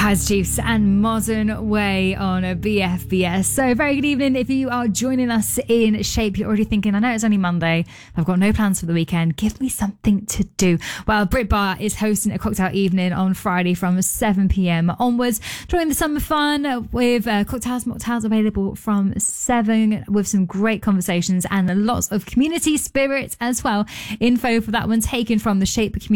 Kaiser Chiefs and Modern Way on a BFBS. So very good evening. If you are joining us in Shape, you're already thinking, I know it's only Monday, I've got no plans for the weekend, give me something to do. Well, Brit Bar is hosting a cocktail evening on Friday from 7pm onwards. Join the summer fun with cocktails, mocktails available from 7 with some great conversations and lots of community spirit as well. Info for that one taken from the Shape community